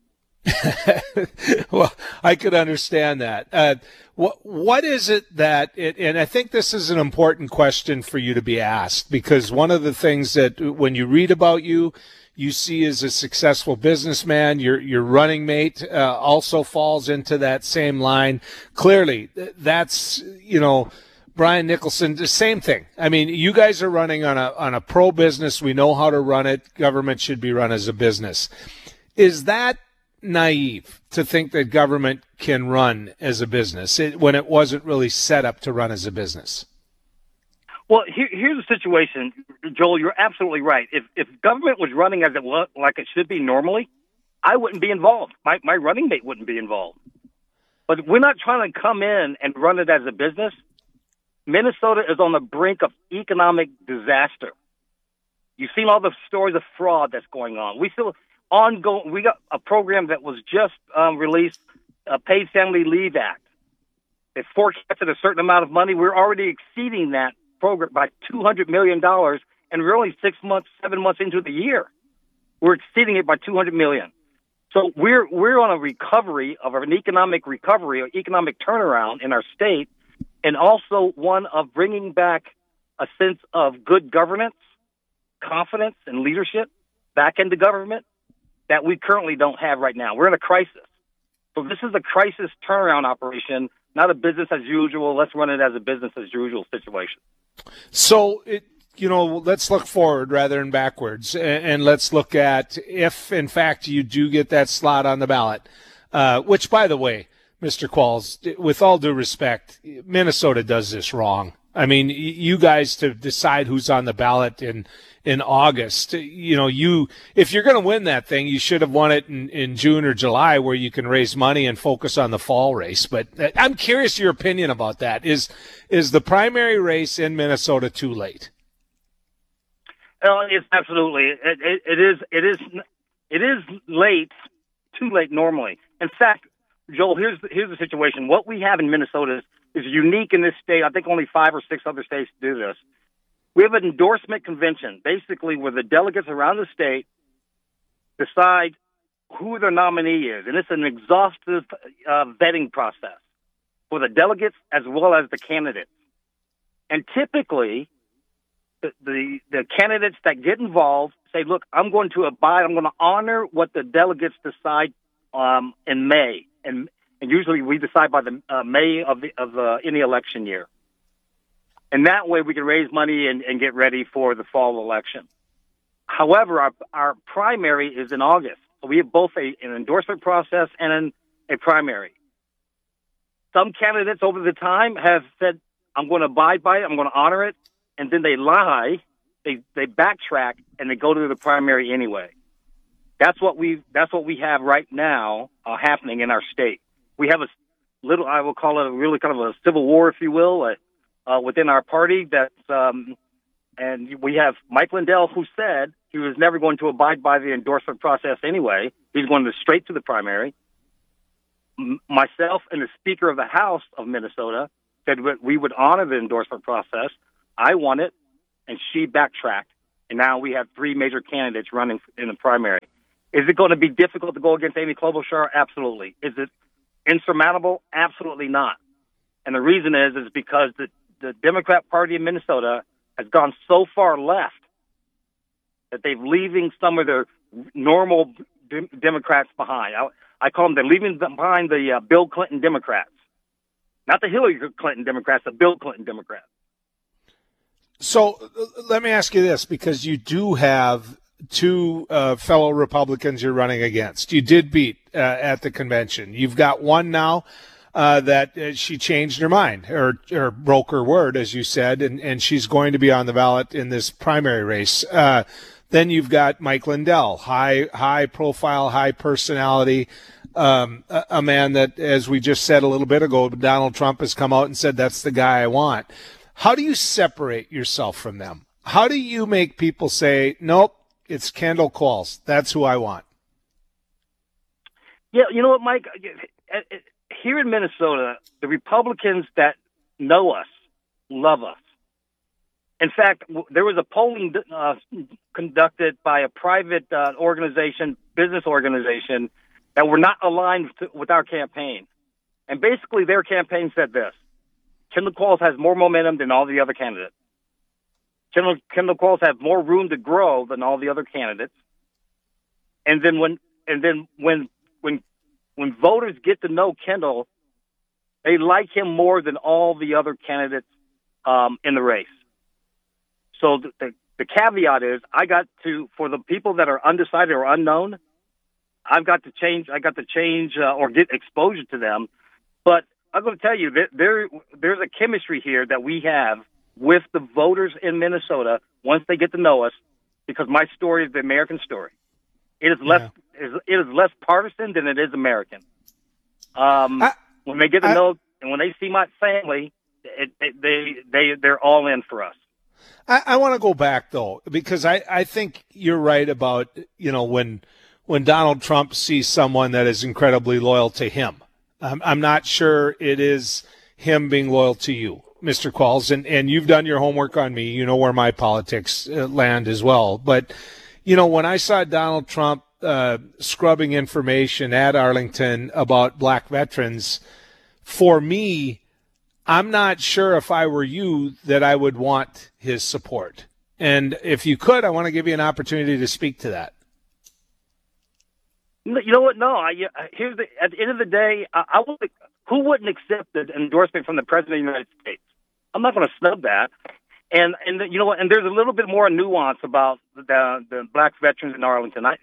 Well, I could understand that. What is it that, and I think this is an important question for you to be asked, because one of the things that when you read about you see as a successful businessman, your running mate also falls into that same line. Clearly, that's, Brian Nicholson, the same thing. I mean, you guys are running on a pro business. We know how to run it. Government should be run as a business. Is that naive to think that government can run as a business when it wasn't really set up to run as a business? Well, here's the situation, Joel. You're absolutely right. If government was running as like it should be normally, I wouldn't be involved. My running mate wouldn't be involved. But we're not trying to come in and run it as a business. Minnesota is on the brink of economic disaster. You've seen all the stories of fraud that's going on. We got a program that was just released, a Paid Family Leave Act. It forecasted a certain amount of money. We're already exceeding that program by $200 million, and we're only 7 months into the year. We're exceeding it by $200 million. So we're on a recovery of an economic recovery or economic turnaround in our state, and also one of bringing back a sense of good governance, confidence, and leadership back into government that we currently don't have right now. We're in a crisis. So this is a crisis turnaround operation, not a business as usual. Let's run it as a business as usual situation. So, let's look forward rather than backwards, and let's look at if, in fact, you do get that slot on the ballot, which, by the way, Mr. Qualls, with all due respect, Minnesota does this wrong. I mean, you guys to decide who's on the ballot in August, if you're going to win that thing, you should have won it in June or July where you can raise money and focus on the fall race. But I'm curious your opinion about that. Is the primary race in Minnesota too late? It's absolutely. It is late, too late normally. In fact, Joel, here's the situation. What we have in Minnesota is unique in this state. I think only 5 or 6 other states do this. We have an endorsement convention, basically where the delegates around the state decide who their nominee is. And it's an exhaustive vetting process for the delegates as well as the candidates. And typically, the candidates that get involved say, look, I'm going to honor what the delegates decide in May. And usually we decide by the May of any election year. And that way we can raise money and get ready for the fall election. However, our primary is in August. So we have both an endorsement process and a primary. Some candidates over the time have said, I'm going to abide by it, I'm going to honor it, and then they lie, they backtrack, and they go to the primary anyway. That's what we have right now happening in our state. We have a little, I will call it really kind of a civil war, if you will, within our party. And we have Mike Lindell, who said he was never going to abide by the endorsement process anyway. He's going straight to the primary. Myself and the Speaker of the House of Minnesota said we would honor the endorsement process. I won it, and she backtracked. And now we have 3 major candidates running in the primary. Is it going to be difficult to go against Amy Klobuchar? Absolutely. Is it insurmountable? Absolutely not. And the reason is because the Democrat Party in Minnesota has gone so far left that they're leaving some of their normal Democrats behind. I call them, they're leaving behind the Bill Clinton Democrats. Not the Hillary Clinton Democrats, the Bill Clinton Democrats. So let me ask you this, because you do have 2 fellow Republicans you're running against. You did beat at the convention. You've got one now that she changed her mind or broke her word, as you said, and she's going to be on the ballot in this primary race. Then you've got Mike Lindell, high profile, high personality, a man that, as we just said a little bit ago, Donald Trump has come out and said, that's the guy I want. How do you separate yourself from them? How do you make people say, nope, it's Kendall Qualls, that's who I want? Yeah, you know what, Mike? Here in Minnesota, the Republicans that know us love us. In fact, there was a polling conducted by a private business organization, that were not aligned with our campaign. And basically their campaign said this: Kendall Qualls has more momentum than all the other candidates. Kendall Qualls has more room to grow than all the other candidates. And then when voters get to know Kendall, they like him more than all the other candidates in the race. So the caveat is, for the people that are undecided or unknown, I've got to change or get exposure to them. But I'm going to tell you that there's a chemistry here that we have with the voters in Minnesota once they get to know us, because my story is the American story. It is less partisan than it is American. When they get to know and when they see my family, they're all in for us. I want to go back, though, because I think you're right about, when Donald Trump sees someone that is incredibly loyal to him. I'm not sure it is him being loyal to you, Mr. Qualls, and you've done your homework on me. You know where my politics land as well. But, when I saw Donald Trump scrubbing information at Arlington about black veterans, for me, I'm not sure if I were you that I would want his support. And if you could, I want to give you an opportunity to speak to that. You know what? No. At the end of the day, who wouldn't accept an endorsement from the President of the United States? I'm not going to snub that. And you know what? And there's a little bit more nuance about the black veterans in Arlington. I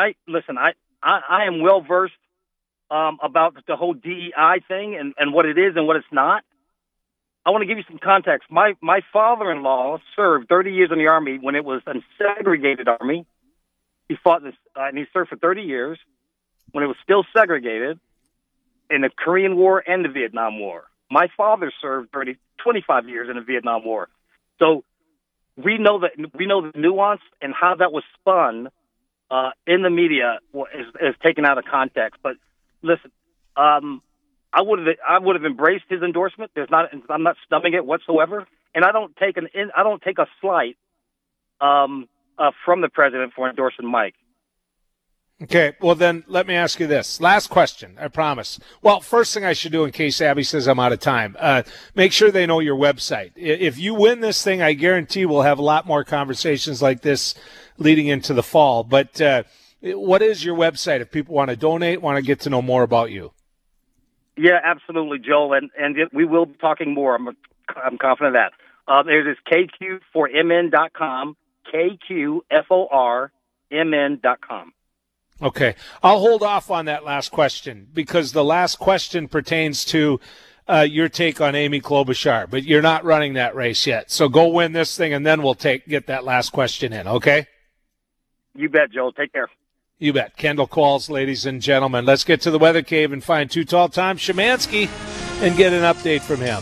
am well versed about the whole DEI thing and what it is and what it's not. I want to give you some context. My father-in-law served 30 years in the Army when it was a segregated Army. He fought this, and he served for 30 years when it was still segregated in the Korean War and the Vietnam War. My father served 25 years in the Vietnam War. So we know the nuance and how that was spun in the media is taken out of context. But listen, I would have embraced his endorsement. I'm not snubbing it whatsoever, and I don't take a slight from the president for endorsing Mike. Okay, well then let me ask you this. Last question, I promise. Well, first thing I should do in case Abby says I'm out of time, make sure they know your website. If you win this thing, I guarantee we'll have a lot more conversations like this leading into the fall. But what is your website if people want to donate, want to get to know more about you? Yeah, absolutely, Joel, and we will be talking more. I'm confident of that. There's KQ4MN.com, KQFORMN.com. Okay. I'll hold off on that last question because the last question pertains to your take on Amy Klobuchar, but you're not running that race yet. So go win this thing, and then we'll get that last question in, okay? You bet, Joel. Take care. You bet. Kendall Qualls, ladies and gentlemen. Let's get to the weather cave and find Too Tall Tom Szymanski and get an update from him.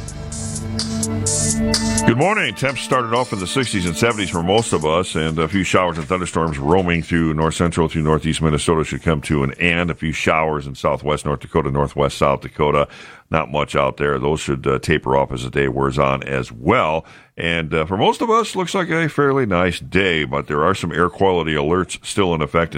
Good morning. Temps started off in the 60s and 70s for most of us, and a few showers and thunderstorms roaming through north central to northeast Minnesota should come to an end. A few showers in southwest North Dakota, northwest South Dakota. Not much out there. Those should taper off as the day wears on as well. And for most of us, looks like a fairly nice day, but there are some air quality alerts still in effect